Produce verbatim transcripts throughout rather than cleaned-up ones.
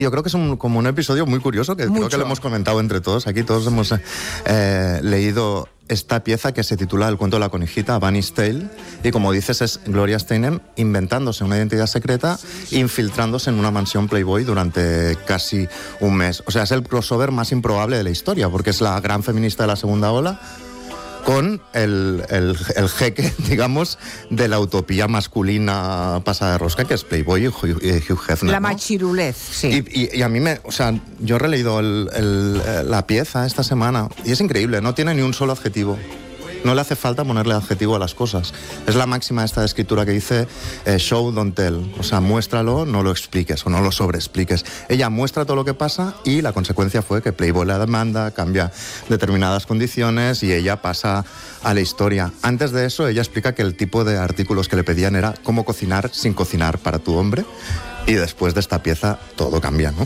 Yo creo que es un, como un episodio muy curioso, que Mucho. creo que lo hemos comentado entre todos. Aquí todos hemos eh, leído esta pieza que se titula El cuento de la conejita, A Bunny's Tale, y como dices es Gloria Steinem inventándose una identidad secreta, infiltrándose en una mansión Playboy durante casi un mes. O sea, es el crossover más improbable de la historia, porque es la gran feminista de la segunda ola con el, el, el jeque, digamos, de la utopía masculina pasada de rosca, que es Playboy y Hugh, Hugh Hefner. La ¿no? machirulez, sí. Y, y, y a mí me... O sea, yo he releído el, el, la pieza esta semana y es increíble, no tiene ni un solo adjetivo. No le hace falta ponerle adjetivo a las cosas. Es la máxima esta de escritura que dice eh, show, don't tell. O sea, muéstralo, no lo expliques o no lo sobreexpliques. Ella muestra todo lo que pasa y la consecuencia fue que Playboy la demanda, cambia determinadas condiciones y ella pasa a la historia. Antes de eso, ella explica que el tipo de artículos que le pedían era cómo cocinar sin cocinar para tu hombre, y después de esta pieza todo cambia, ¿no?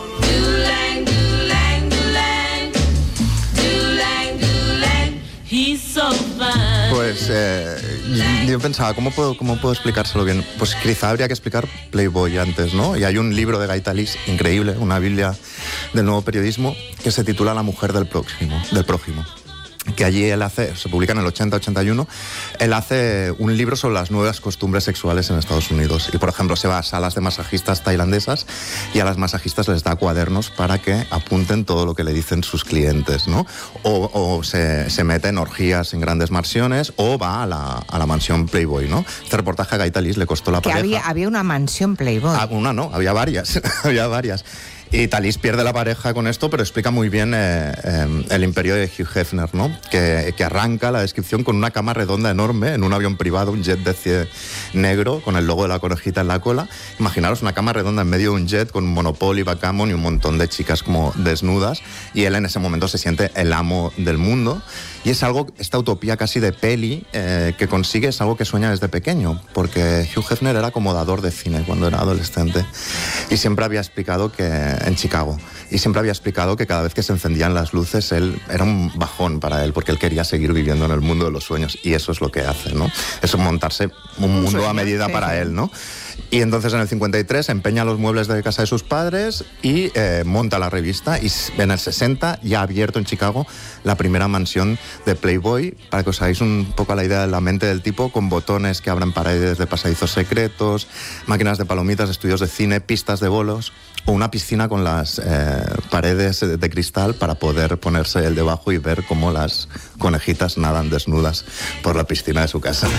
Pues eh, yo pensaba, ¿cómo puedo, ¿cómo puedo explicárselo bien? Pues quizá habría que explicar Playboy antes, ¿no? Y hay un libro de Guy Talix increíble, una biblia del nuevo periodismo, que se titula La mujer del próximo, del prójimo. Que allí él hace, se publica en el ochenta ochenta y uno, él hace un libro sobre las nuevas costumbres sexuales en Estados Unidos. Y, por ejemplo, se va a salas de masajistas tailandesas y a las masajistas les da cuadernos para que apunten todo lo que le dicen sus clientes, ¿no? O, o se, se mete en orgías en grandes mansiones o va a la, a la mansión Playboy, ¿no? Este reportaje a Guy Talix le costó la que pareja. Había, había una mansión Playboy. Ah, una no, había varias, había varias. Y Talix pierde la pareja con esto, pero explica muy bien eh, eh, el imperio de Hugh Hefner, ¿no? Que, que arranca la descripción con una cama redonda enorme en un avión privado, un jet de cie negro con el logo de la conejita en la cola. Imaginaros una cama redonda en medio de un jet con Monopoly, backgammon y un montón de chicas como desnudas, y él en ese momento se siente el amo del mundo. Y es algo, esta utopía casi de peli eh, que consigue, es algo que sueña desde pequeño, porque Hugh Hefner era acomodador de cine cuando era adolescente y siempre había explicado que en Chicago, y siempre había explicado que cada vez que se encendían las luces él era un bajón para él, porque él quería seguir viviendo en el mundo de los sueños, y eso es lo que hace, ¿no? Eso es montarse un mundo sueño, a medida sí, para sí. él, ¿no? Y entonces en el cincuenta y tres empeña los muebles de casa de sus padres y eh, monta la revista, y en el sesenta ya ha abierto en Chicago la primera mansión de Playboy, para que os hagáis un poco la idea de la mente del tipo, con botones que abren paredes de pasadizos secretos, máquinas de palomitas, estudios de cine, pistas de bolos, o una piscina con las eh, paredes de cristal para poder ponerse él debajo y ver cómo las conejitas nadan desnudas por la piscina de su casa.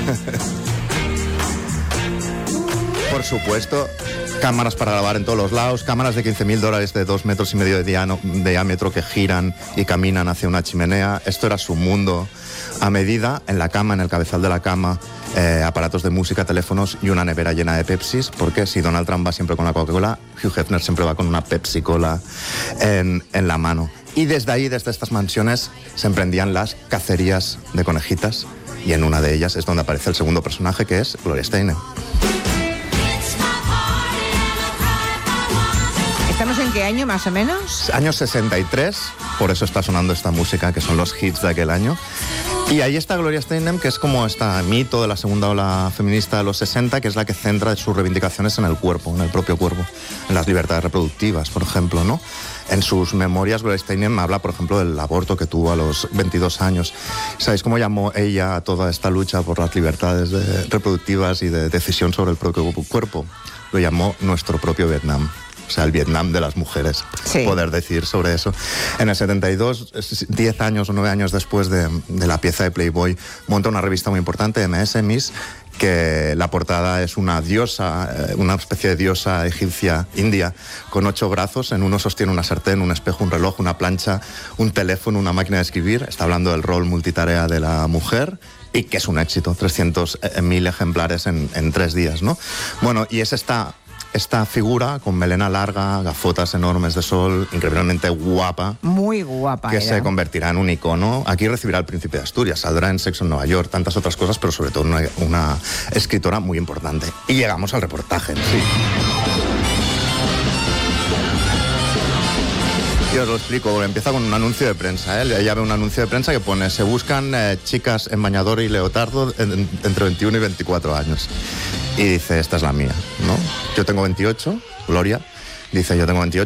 Por supuesto, cámaras para grabar en todos los lados, cámaras de quince mil dólares de dos metros y medio de, diano, de diámetro que giran y caminan hacia una chimenea. Esto era su mundo a medida. En la cama, en el cabezal de la cama, eh, aparatos de música, teléfonos y una nevera llena de Pepsis, porque si Donald Trump va siempre con la Coca-Cola, Hugh Hefner siempre va con una Pepsi-Cola en, en la mano. Y desde ahí, desde estas mansiones, se emprendían las cacerías de conejitas, y en una de ellas es donde aparece el segundo personaje, que es Gloria Steinem. ¿Estamos en qué año, más o menos? Año sesenta y tres, por eso está sonando esta música, que son los hits de aquel año. Y ahí está Gloria Steinem, que es como esta mito de la segunda ola feminista de los sesenta, que es la que centra sus reivindicaciones en el cuerpo, en el propio cuerpo, en las libertades reproductivas, por ejemplo, ¿no? En sus memorias, Gloria Steinem habla, por ejemplo, del aborto que tuvo a los veintidós años. ¿Sabéis cómo llamó ella a toda esta lucha por las libertades de, reproductivas y de decisión sobre el propio cuerpo? Lo llamó nuestro propio Vietnam. O sea, el Vietnam de las mujeres, sí. Poder decir sobre eso. En el setenta y dos, diez años o nueve años después de, de la pieza de Playboy, monta una revista muy importante, M S, Miss, que la portada es una diosa, una especie de diosa egipcia india, con ocho brazos. En uno sostiene una sartén, un espejo, un reloj, una plancha, un teléfono, una máquina de escribir. Está hablando del rol multitarea de la mujer, y que es un éxito, trescientos mil ejemplares en, en tres días, ¿no? Bueno, y es esta... Esta figura con melena larga, gafotas enormes de sol, increíblemente guapa. Muy guapa. Que era. se convertirá en un icono. Aquí recibirá el Príncipe de Asturias, saldrá en Sexo en Nueva York, tantas otras cosas, pero sobre todo una, una escritora muy importante. Y llegamos al reportaje, sí. Y os lo explico, porque empieza con un anuncio de prensa, ¿eh? Ella ve un anuncio de prensa que pone: se buscan eh, chicas en bañador y leotardo en, en, entre veintiuno y veinticuatro años. Y dice, esta es la mía, ¿no? Yo tengo veintiocho, Gloria. Dice, yo tengo veintiocho.